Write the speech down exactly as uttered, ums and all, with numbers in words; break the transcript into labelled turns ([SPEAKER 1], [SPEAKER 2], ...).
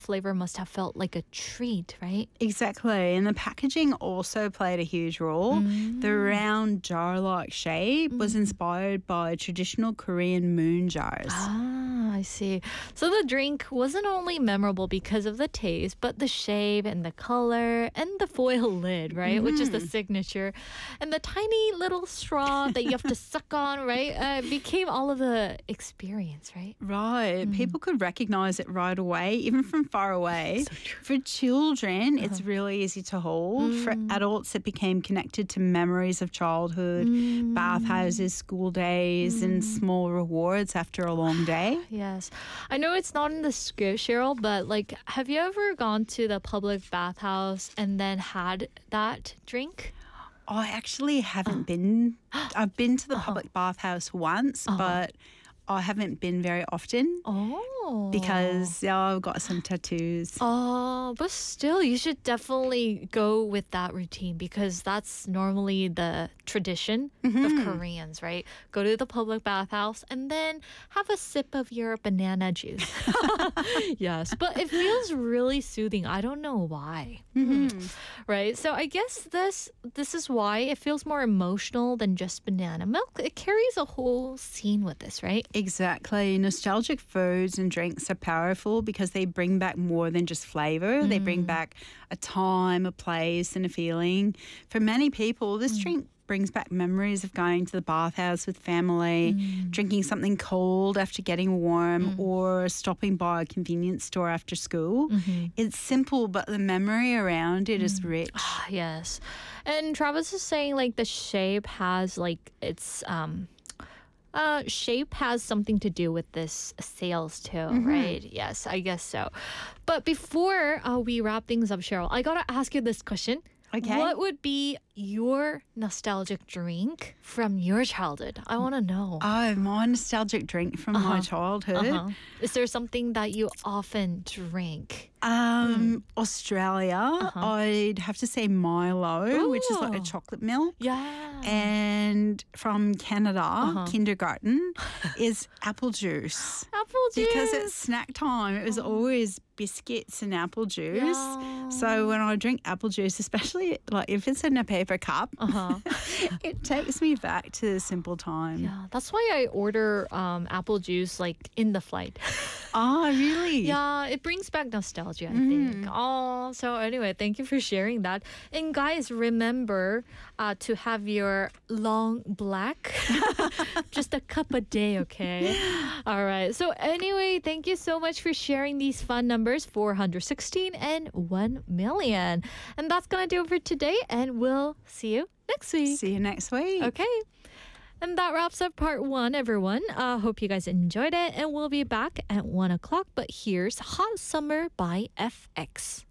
[SPEAKER 1] flavor must have felt like a treat, right?
[SPEAKER 2] Exactly. And the packaging also played a huge role.
[SPEAKER 1] Mm.
[SPEAKER 2] The round jar-like shape was inspired by traditional Korean moon jars.
[SPEAKER 1] Ah, I see. So the drink wasn't only memorable because of the taste, but the shape and the color and the foil lid, right? Which is the signature. And the tiny little straw that you have to suck on, right? Uh, became all of the experience, right?
[SPEAKER 2] Right. People could recognize it right away, even from far away. For children, it's really easy to hold. For adults, it became connected to memories of childhood, bathhouses, school days, and small rewards after a long day.
[SPEAKER 1] Yes. I know it's not in the script, Cheryl, but like, have you ever gone to the public bathhouse and then had that drink?
[SPEAKER 2] I actually haven't been. I've been to the public bathhouse once, but I haven't been very often
[SPEAKER 1] Oh.
[SPEAKER 2] because yeah, I've got some tattoos.
[SPEAKER 1] Oh, but still, you should definitely go with that routine because that's normally the tradition of Koreans, right? Go to the public bathhouse and then have a sip of your banana juice. Yes, but it feels really soothing. I don't know why. Right? So I guess this this is why it feels more emotional than just banana milk. It carries a whole scene with this, right?
[SPEAKER 2] Exactly. Nostalgic foods and drinks are powerful because they bring back more than just flavor. They bring back a time, a place, and a feeling. For many people, this drink brings back memories of going to the bathhouse with family, drinking something cold after getting warm, or stopping by a convenience store after school. It's simple, but the memory around it is rich.
[SPEAKER 1] Ah, yes. And Travis is saying like the shape has like it's um uh shape has something to do with this sales too, right? Yes, I guess so. But before uh, we wrap things up, Cheryl, I gotta ask you this question.
[SPEAKER 2] Okay.
[SPEAKER 1] What would be your nostalgic drink from your childhood? I want to know.
[SPEAKER 2] Oh, my nostalgic drink from my childhood.
[SPEAKER 1] Uh-huh. Is there something that you often drink?
[SPEAKER 2] Um, Australia, I'd have to say Milo, which is like a
[SPEAKER 1] Ooh.
[SPEAKER 2] chocolate milk.
[SPEAKER 1] Yeah.
[SPEAKER 2] And from Canada, kindergarten, is apple juice.
[SPEAKER 1] Apple juice.
[SPEAKER 2] Because it's snack time, it was always biscuits and apple juice.
[SPEAKER 1] Yeah.
[SPEAKER 2] So when I drink apple juice, especially like if it's in a paper cup,
[SPEAKER 1] Uh-huh.
[SPEAKER 2] it takes me back to the simple time.
[SPEAKER 1] Yeah, that's why I order um, apple juice like in the flight.
[SPEAKER 2] Oh, really?
[SPEAKER 1] Yeah, it brings back nostalgia, I think. Oh, so anyway, thank you for sharing that. And guys, remember uh, to have your long black, just a cup a day, okay? All right. So anyway, thank you so much for sharing these fun numbers, four hundred sixteen and one million. And that's going to do it for today, and we'll see you next week.
[SPEAKER 2] See you next week.
[SPEAKER 1] Okay. And that wraps up part one, everyone. I uh, hope you guys enjoyed it, and we'll be back at one o'clock. But here's Hot Summer by F X.